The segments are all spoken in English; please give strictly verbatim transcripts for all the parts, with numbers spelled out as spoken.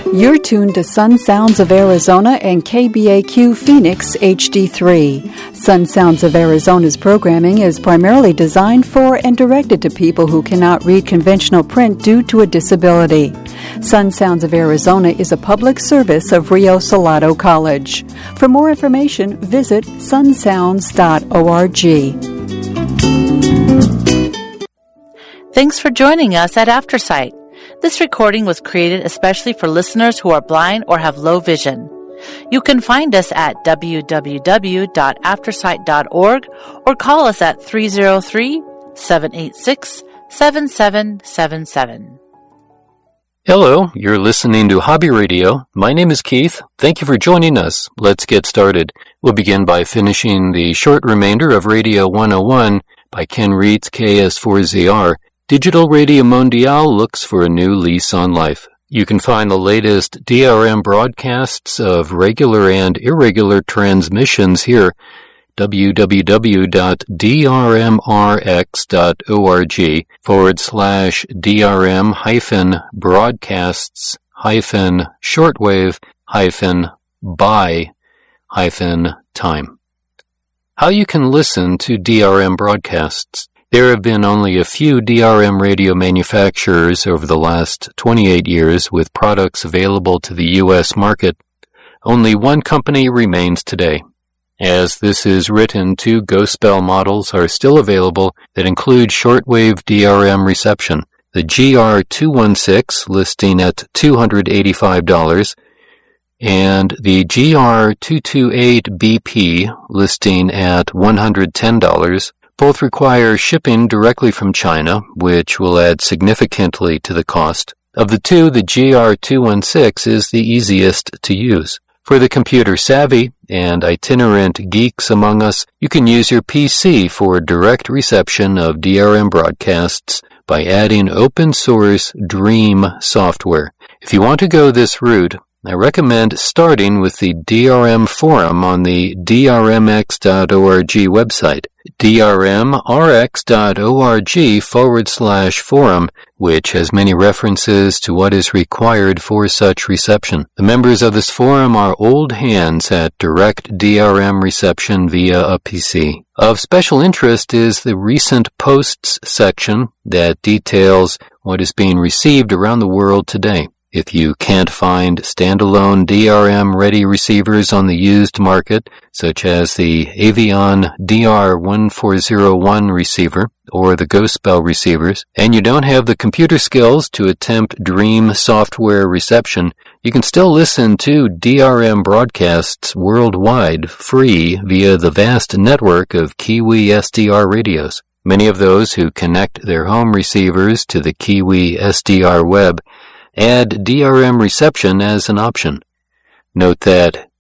You're tuned to Sun Sounds of Arizona and K B A Q Phoenix H D three. Sun Sounds of Arizona's programming is primarily designed for and directed to people who cannot read conventional print due to a disability. Sun Sounds of Arizona is a public service of Rio Salado College. For more information, visit sun sounds dot org. Thanks for joining us at AfterSight. This recording was created especially for listeners who are blind or have low vision. You can find us at w w w dot aftersight dot org or call us at three oh three, seven eight six, seven seven seven seven. Hello, you're listening to Hobby Radio. My name is Keith. Thank you for joining us. Let's get started. We'll begin by finishing the short remainder of Radio one oh one by Ken Reed's K S four Z R. Digital Radio Mondial looks for a new lease on life. You can find the latest D R M broadcasts of regular and irregular transmissions here, w w w dot d r m r x dot org forward slash drm hyphen broadcasts hyphen shortwave hyphen by hyphen time. How you can listen to D R M broadcasts. There have been only a few D R M radio manufacturers over the last twenty-eight years with products available to the U S market. Only one company remains today. As this is written, two Gospel models are still available that include shortwave D R M reception. The G R two sixteen listing at two hundred eighty-five dollars and the G R two twenty-eight B P listing at one hundred ten dollars. Both require shipping directly from China, which will add significantly to the cost. Of the two, the G R two sixteen is the easiest to use. For the computer savvy and itinerant geeks among us, you can use your P C for direct reception of D R M broadcasts by adding open source Dream software. If you want to go this route, I recommend starting with the D R M forum on the d r m x dot org website, d r m r x dot org forward slash forum, which has many references to what is required for such reception. The members of this forum are old hands at direct D R M reception via a P C. Of special interest is the recent posts section that details what is being received around the world today. If you can't find standalone D R M-ready receivers on the used market, such as the Avion D R one four oh one receiver or the Gospel receivers, and you don't have the computer skills to attempt Dream software reception, you can still listen to D R M broadcasts worldwide free via the vast network of Kiwi S D R radios. Many of those who connect their home receivers to the Kiwi S D R web add D R M reception as an option. Note that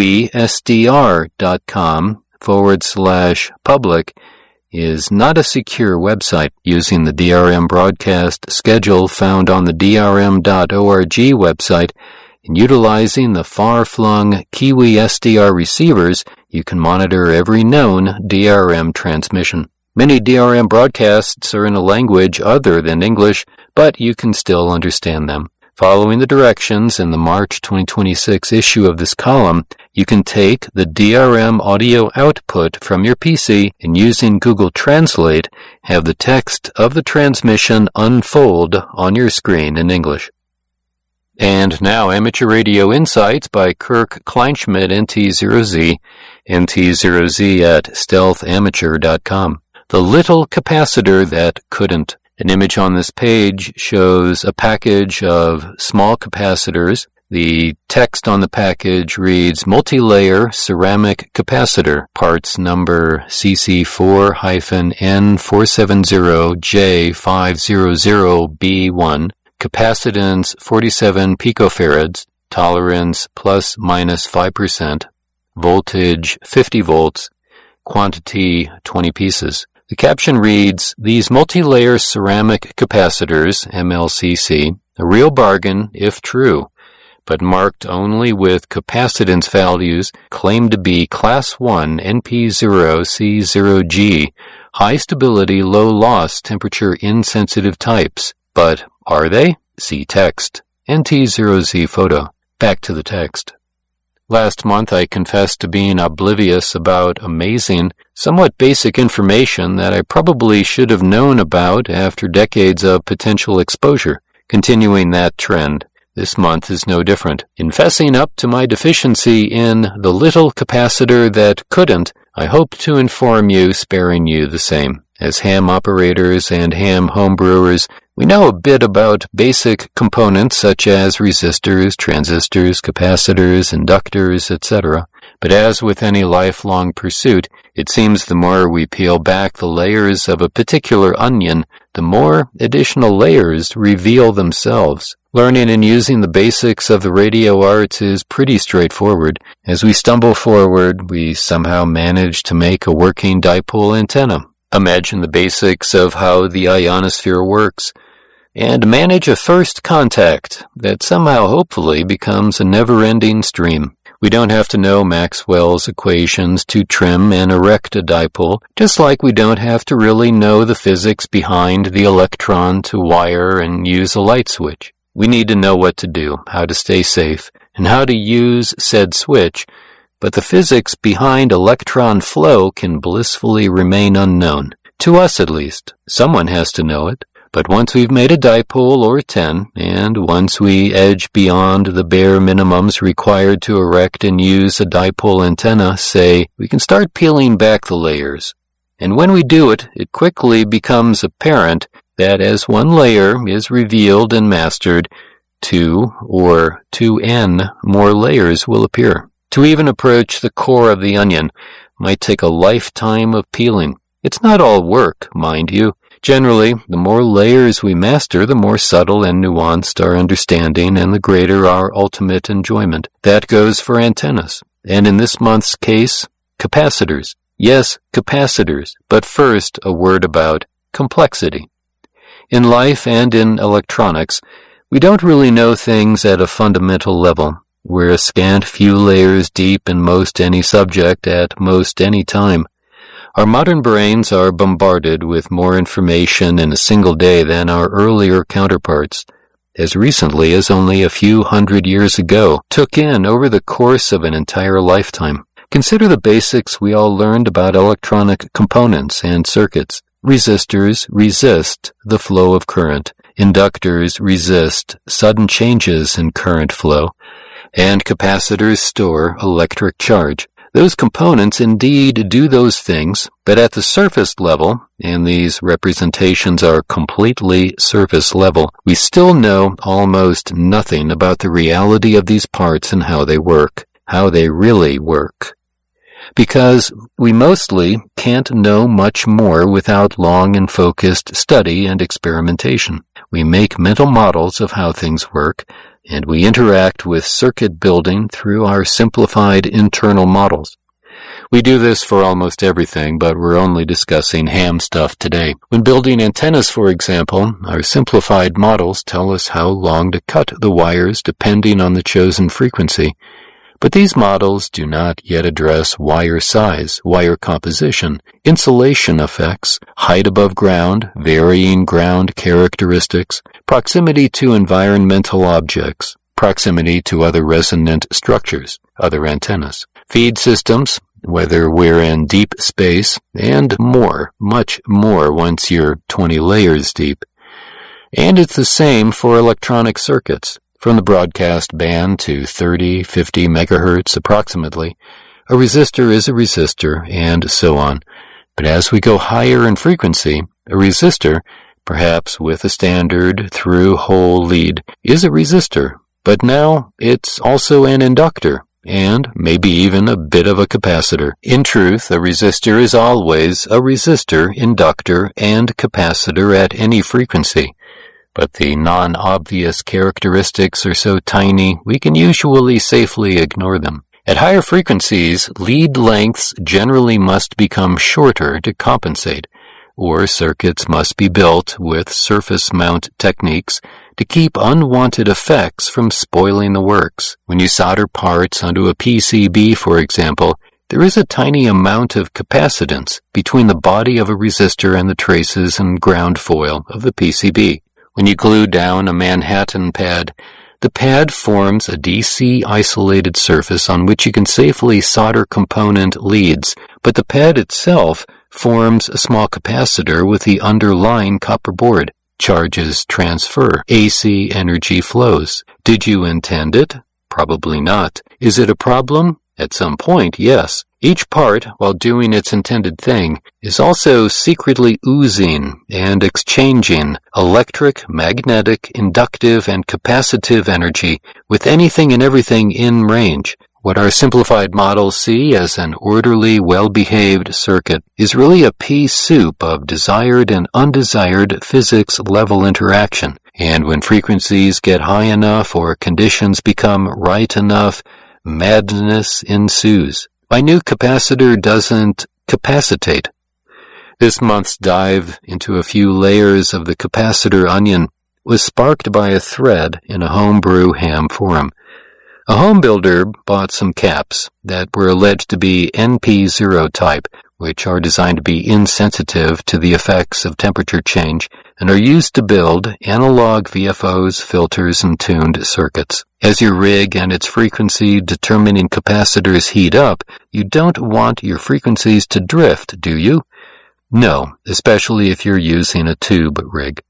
kiwisdr.com forward slash public is not a secure website. Using the D R M broadcast schedule found on the d r m dot org website and utilizing the far-flung Kiwi S D R receivers, you can monitor every known D R M transmission. Many D R M broadcasts are in a language other than English, but you can still understand them. Following the directions in the March twenty twenty-six issue of this column, you can take the D R M audio output from your P C and using Google Translate, have the text of the transmission unfold on your screen in English. And now Amateur Radio Insights by Kirk Kleinschmidt N T zero Z, N T zero Z at stealth amateur dot com. The little capacitor that couldn't. An image on this page shows a package of small capacitors. The text on the package reads multi-layer ceramic capacitor, parts number C C four N four seven zero J five zero zero B one, capacitance forty-seven picofarads, tolerance plus minus five percent, voltage fifty volts, quantity twenty pieces. The caption reads, "These multi-layer ceramic capacitors, M L C C, a real bargain if true, but marked only with capacitance values claimed to be Class one N P zero C zero G, high stability, low loss, temperature insensitive types. But are they? See text." N T zero Z photo. Back to the text. Last month I confessed to being oblivious about amazing, somewhat basic information that I probably should have known about after decades of potential exposure. Continuing that trend, this month is no different. In fessing up to my deficiency in the little capacitor that couldn't, I hope to inform you, sparing you the same. As ham operators and ham homebrewers, we know a bit about basic components such as resistors, transistors, capacitors, inductors, et cetera. But as with any lifelong pursuit, it seems the more we peel back the layers of a particular onion, the more additional layers reveal themselves. Learning and using the basics of the radio arts is pretty straightforward. As we stumble forward, we somehow manage to make a working dipole antenna. Imagine the basics of how the ionosphere works, and manage a first contact that somehow hopefully becomes a never-ending stream. We don't have to know Maxwell's equations to trim and erect a dipole, just like we don't have to really know the physics behind the electron to wire and use a light switch. We need to know what to do, how to stay safe, and how to use said switch, but the physics behind electron flow can blissfully remain unknown. To us, at least. Someone has to know it. But once we've made a dipole or ten, and once we edge beyond the bare minimums required to erect and use a dipole antenna, say, we can start peeling back the layers. And when we do it, it quickly becomes apparent that as one layer is revealed and mastered, two or two n more layers will appear. To even approach the core of the onion might take a lifetime of peeling. It's not all work, mind you. Generally, the more layers we master, the more subtle and nuanced our understanding and the greater our ultimate enjoyment. That goes for antennas. And in this month's case, capacitors. Yes, capacitors. But first, a word about complexity. In life and in electronics, we don't really know things at a fundamental level. We're a scant few layers deep in most any subject at most any time. Our modern brains are bombarded with more information in a single day than our earlier counterparts, as recently as only a few hundred years ago, took in over the course of an entire lifetime. Consider the basics we all learned about electronic components and circuits. Resistors resist the flow of current. Inductors resist sudden changes in current flow. And capacitors store electric charge. Those components indeed do those things, but at the surface level, and these representations are completely surface level, we still know almost nothing about the reality of these parts and how they work, how they really work. Because we mostly can't know much more without long and focused study and experimentation. We make mental models of how things work, and we interact with circuit building through our simplified internal models. We do this for almost everything, but we're only discussing ham stuff today. When building antennas, for example, our simplified models tell us how long to cut the wires depending on the chosen frequency. But these models do not yet address wire size, wire composition, insulation effects, height above ground, varying ground characteristics, proximity to environmental objects, proximity to other resonant structures, other antennas, feed systems, whether we're in deep space, and more, much more once you're twenty layers deep. And it's the same for electronic circuits. From the broadcast band to thirty, fifty megahertz approximately, a resistor is a resistor, and so on. But as we go higher in frequency, a resistor, perhaps with a standard through-hole lead, is a resistor. But now it's also an inductor, and maybe even a bit of a capacitor. In truth, a resistor is always a resistor, inductor, and capacitor at any frequency. But the non-obvious characteristics are so tiny, we can usually safely ignore them. At higher frequencies, lead lengths generally must become shorter to compensate, or circuits must be built with surface mount techniques to keep unwanted effects from spoiling the works. When you solder parts onto a P C B, for example, there is a tiny amount of capacitance between the body of a resistor and the traces and ground foil of the P C B. When you glue down a Manhattan pad, The pad forms a D C isolated surface on which you can safely solder component leads, but the pad itself forms a small capacitor with the underlying copper board. Charges transfer. A C energy flows. Did you intend it? Probably not. Is it a problem? At some point, yes. Each part, while doing its intended thing, is also secretly oozing and exchanging electric, magnetic, inductive, and capacitive energy with anything and everything in range. What our simplified models see as an orderly, well-behaved circuit is really a pea soup of desired and undesired physics-level interaction. And when frequencies get high enough or conditions become right enough, madness ensues. My new capacitor doesn't capacitate. This month's dive into a few layers of the capacitor onion was sparked by a thread in a homebrew ham forum. A home builder bought some caps that were alleged to be N P zero type, which are designed to be insensitive to the effects of temperature change and are used to build analog V F Os, filters, and tuned circuits. As your rig and its frequency determining capacitors heat up, you don't want your frequencies to drift, do you? No, especially if you're using a tube rig.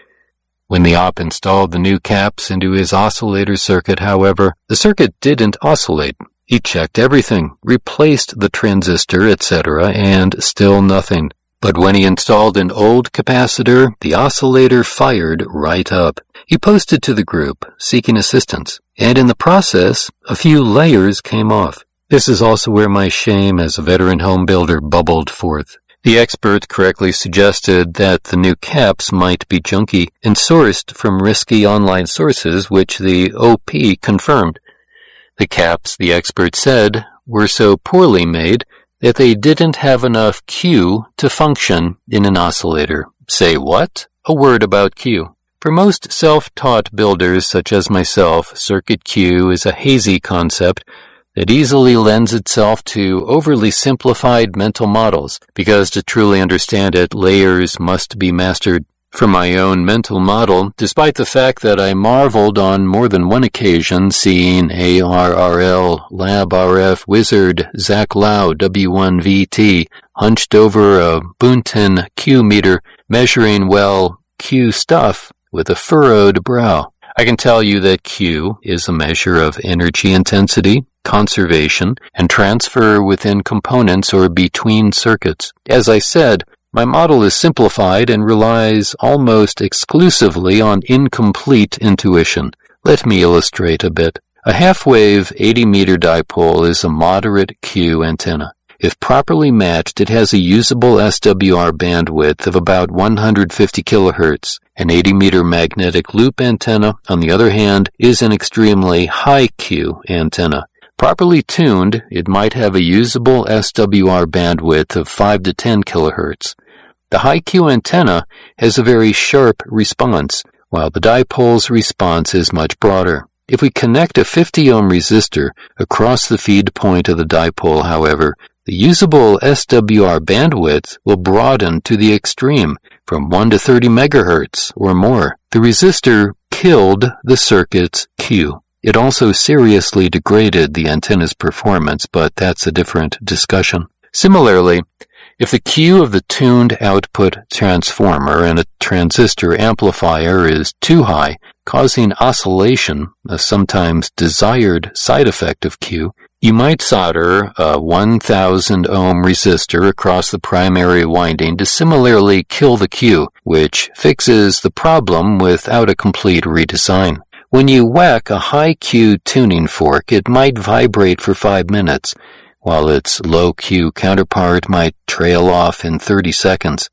When the op installed the new caps into his oscillator circuit, however, the circuit didn't oscillate. He checked everything, replaced the transistor, et cetera, and still nothing. But when he installed an old capacitor, the oscillator fired right up. He posted to the group, seeking assistance, and in the process, a few layers came off. This is also where my shame as a veteran home builder bubbled forth. The expert correctly suggested that the new caps might be junky and sourced from risky online sources, which the O P confirmed. The caps, the expert said, were so poorly made that they didn't have enough Q to function in an oscillator. Say what? A word about Q. For most self-taught builders such as myself, circuit Q is a hazy concept that easily lends itself to overly simplified mental models, because to truly understand it, layers must be mastered. For my own mental model, despite the fact that I marveled on more than one occasion seeing A R R L, Lab R F, Wizard, Zach Lau, W one V T, hunched over a Bunten Q meter, measuring, well, Q stuff with a furrowed brow. I can tell you that Q is a measure of energy intensity, conservation, and transfer within components or between circuits. As I said, my model is simplified and relies almost exclusively on incomplete intuition. Let me illustrate a bit. A half-wave eighty meter dipole is a moderate Q antenna. If properly matched, it has a usable S W R bandwidth of about one hundred fifty kilohertz. An eighty meter magnetic loop antenna, on the other hand, is an extremely high Q antenna. Properly tuned, it might have a usable S W R bandwidth of five to ten kilohertz. The high Q antenna has a very sharp response, while the dipole's response is much broader. If we connect a fifty ohm resistor across the feed point of the dipole, however, the usable S W R bandwidth will broaden to the extreme, from one to thirty megahertz or more. The resistor killed the circuit's Q. It also seriously degraded the antenna's performance, but that's a different discussion. Similarly, if the Q of the tuned output transformer and a transistor amplifier is too high, causing oscillation, a sometimes desired side effect of Q, you might solder a one thousand ohm resistor across the primary winding to similarly kill the Q, which fixes the problem without a complete redesign. When you whack a high Q tuning fork, it might vibrate for five minutes, while its low Q counterpart might trail off in thirty seconds.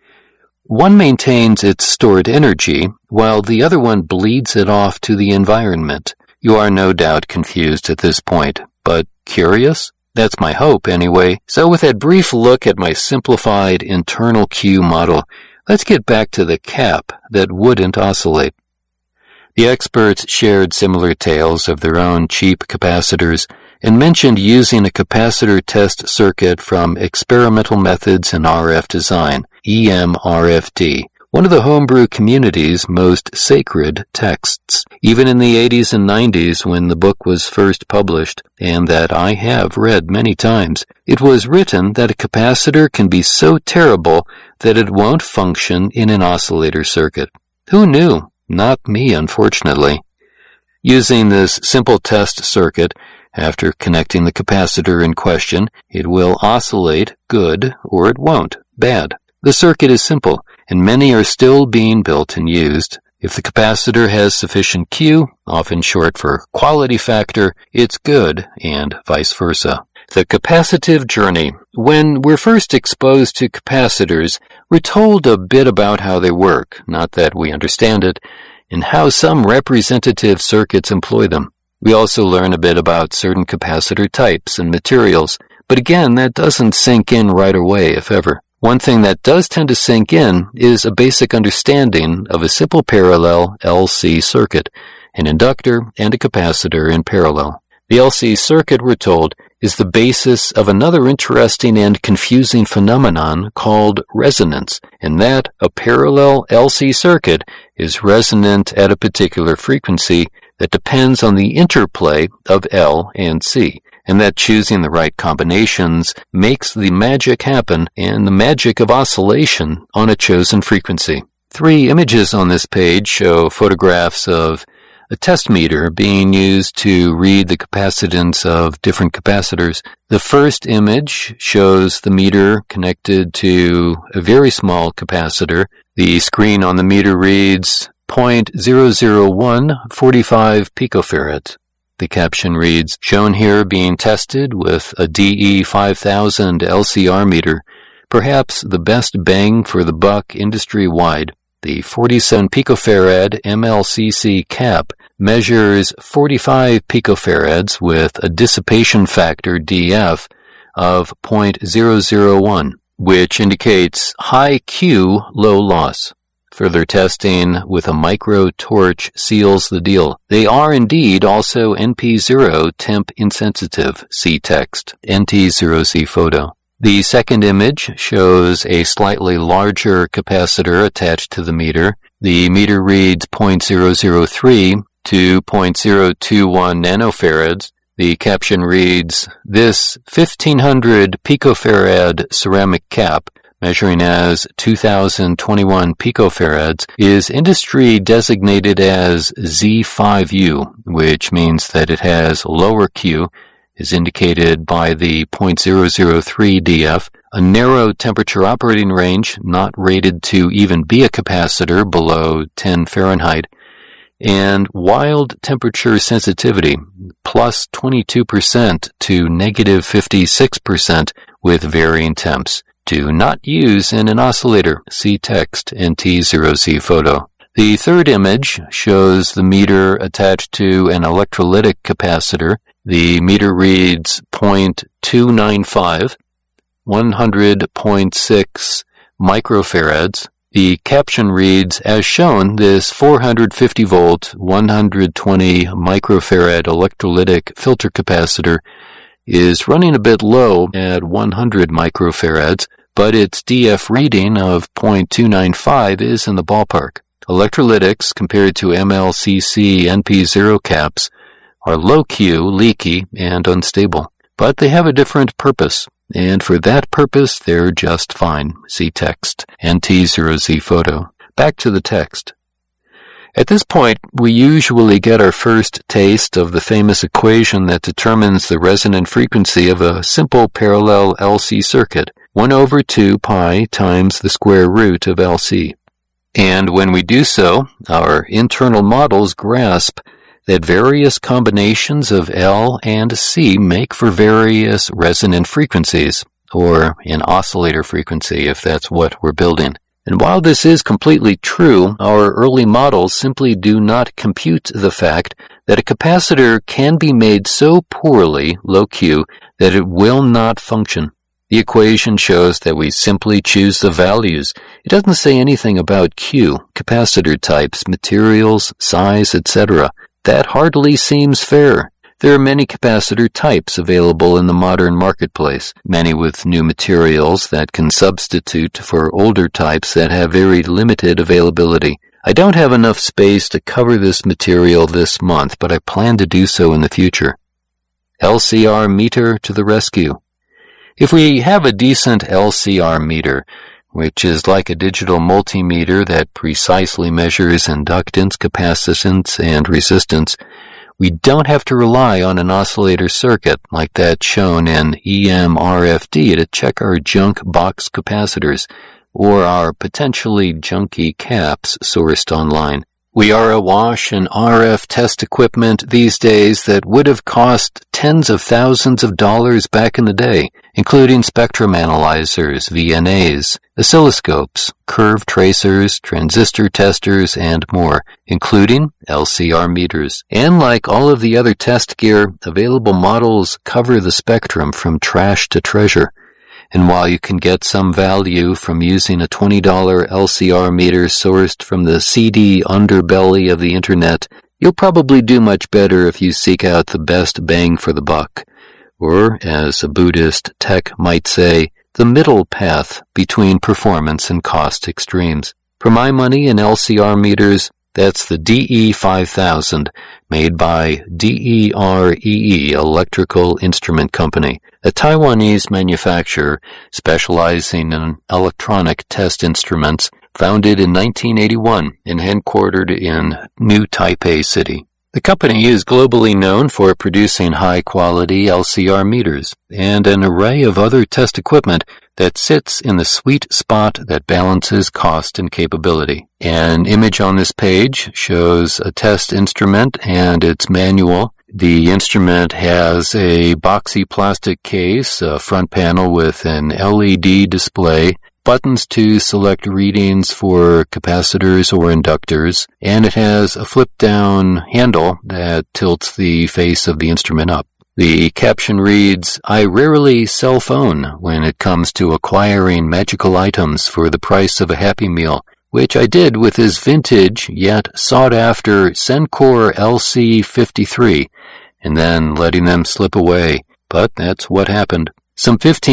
One maintains its stored energy, while the other one bleeds it off to the environment. You are no doubt confused at this point, but curious? That's my hope, anyway. So with that brief look at my simplified internal Q model, let's get back to the cap that wouldn't oscillate. The experts shared similar tales of their own cheap capacitors and mentioned using a capacitor test circuit from Experimental Methods in R F Design, E M R F D. one of the homebrew community's most sacred texts. Even in the eighties and nineties, when the book was first published, and that I have read many times, it was written that a capacitor can be so terrible that it won't function in an oscillator circuit. Who knew? Not me, unfortunately. Using this simple test circuit, after connecting the capacitor in question, it will oscillate good or it won't bad. The circuit is simple, and many are still being built and used. If the capacitor has sufficient Q, often short for quality factor, it's good, and vice versa. The capacitive journey. When we're first exposed to capacitors, we're told a bit about how they work, not that we understand it, and how some representative circuits employ them. We also learn a bit about certain capacitor types and materials, but again, that doesn't sink in right away, if ever. One thing that does tend to sink in is a basic understanding of a simple parallel L C circuit, an inductor and a capacitor in parallel. The L C circuit, we're told, is the basis of another interesting and confusing phenomenon called resonance, and that a parallel L C circuit is resonant at a particular frequency that depends on the interplay of L and C, and that choosing the right combinations makes the magic happen and the magic of oscillation on a chosen frequency. Three images on this page show photographs of a test meter being used to read the capacitance of different capacitors. The first image shows the meter connected to a very small capacitor. The screen on the meter reads zero point zero zero one four five picofarads. The caption reads, shown here being tested with a D E five thousand L C R meter, perhaps the best bang for the buck industry-wide. The forty-seven picofarad M L C C cap measures forty-five picofarads with a dissipation factor D F of zero point zero zero one, which indicates high Q, low loss. Further testing with a micro torch seals the deal. They are indeed also N P zero temp insensitive. See text. N T zero C photo. The second image shows a slightly larger capacitor attached to the meter. The meter reads zero point zero zero three to zero point zero two one nanofarads. The caption reads, this fifteen hundred picofarad ceramic cap, measuring as two thousand twenty-one picofarads, is industry designated as Z five U, which means that it has lower Q, is indicated by the zero point zero zero three D F, a narrow temperature operating range not rated to even be a capacitor below ten Fahrenheit, and wild temperature sensitivity, plus twenty-two percent to negative fifty-six percent with varying temps. Do not use in an oscillator. See text N T zero C photo. The third image shows the meter attached to an electrolytic capacitor. The meter reads zero point two nine five, one hundred point six microfarads. The caption reads, as shown, this four hundred fifty volt, one hundred twenty microfarad electrolytic filter capacitor is running a bit low at one hundred microfarads, but its D F reading of zero point two nine five is in the ballpark. Electrolytics, compared to M L C C N P zero caps, are low Q, leaky, and unstable. But they have a different purpose, and for that purpose, they're just fine. See text, N T zero Z photo. Back to the text. At this point, we usually get our first taste of the famous equation that determines the resonant frequency of a simple parallel L C circuit, one over two pi times the square root of L C. And when we do so, our internal models grasp that various combinations of L and C make for various resonant frequencies, or an oscillator frequency if that's what we're building. And while this is completely true, our early models simply do not compute the fact that a capacitor can be made so poorly, low Q, that it will not function. The equation shows that we simply choose the values. It doesn't say anything about Q, capacitor types, materials, size, et cetera. That hardly seems fair. There are many capacitor types available in the modern marketplace, many with new materials that can substitute for older types that have very limited availability. I don't have enough space to cover this material this month, but I plan to do so in the future. L C R meter to the rescue. If we have a decent L C R meter, which is like a digital multimeter that precisely measures inductance, capacitance, and resistance, we don't have to rely on an oscillator circuit like that shown in E M R F D to check our junk box capacitors or our potentially junky caps sourced online. We are awash in R F test equipment these days that would have cost tens of thousands of dollars back in the day, including spectrum analyzers, V N As, oscilloscopes, curve tracers, transistor testers, and more, including L C R meters. And like all of the other test gear, available models cover the spectrum from trash to treasure. And while you can get some value from using a twenty dollar L C R meter sourced from the seedy underbelly of the internet, you'll probably do much better if you seek out the best bang for the buck, or, as a Buddhist tech might say, the middle path between performance and cost extremes. For my money in L C R meters, that's the D E five thousand, made by D E R E E Electrical Instrument Company, a Taiwanese manufacturer specializing in electronic test instruments, founded in nineteen eighty-one and headquartered in New Taipei City. The company is globally known for producing high-quality L C R meters and an array of other test equipment that sits in the sweet spot that balances cost and capability. An image on this page shows a test instrument and its manual. The instrument has a boxy plastic case, a front panel with an L E D display, buttons to select readings for capacitors or inductors, and it has a flip-down handle that tilts the face of the instrument up. The caption reads, "I rarely cell phone when it comes to acquiring magical items for the price of a Happy Meal, which I did with this vintage yet sought-after Sencor L C fifty-three, and then letting them slip away. But that's what happened." Some fifteen